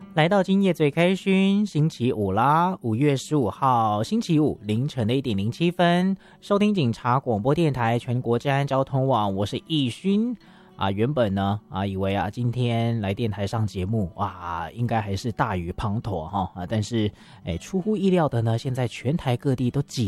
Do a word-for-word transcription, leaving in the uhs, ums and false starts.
来到今夜最开心，星期五啦，五月十五号星期五凌晨的一点零七分，收听警察广播电台全国治安交通网，我是易勋啊。原本呢啊，以为啊今天来电台上节目哇，应该还是大雨滂沱哈啊，但是哎，出乎意料的呢，现在全台各地都挤